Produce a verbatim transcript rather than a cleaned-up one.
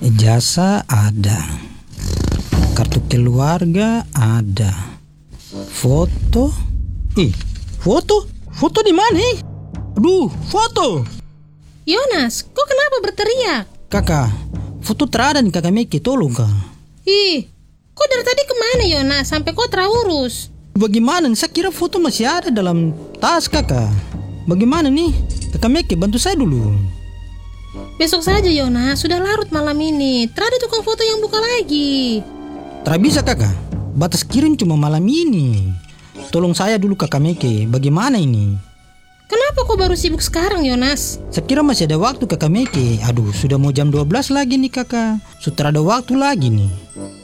Ijazah ada, kartu keluarga ada, foto. Eh, foto? Foto di mana? Eh? Aduh, foto. Yonas, kok kenapa berteriak? Kakak, foto terada nih kakak Meki, tolong kak. Ih, kok dari tadi kemana Yonas sampai kau terurus? Bagaimana? Saya kira foto masih ada dalam tas kakak. Bagaimana nih? Kakak Meki, bantu saya dulu. Besok saja Yonas, sudah larut malam ini. Terada tukang foto yang buka lagi. Tak bisa kakak, batas kirim cuma malam ini. Tolong saya dulu kakak Meki, bagaimana ini? Kenapa kau baru sibuk sekarang Yonas? Saya kira masih ada waktu kakak Meki. Aduh, sudah mau jam dua belas lagi nih kakak. Sudah ada waktu lagi nih.